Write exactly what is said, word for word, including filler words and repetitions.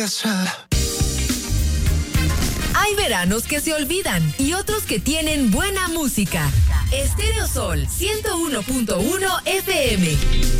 Hay veranos que se olvidan y otros que tienen buena música. Estéreo Sol ciento uno punto uno F M.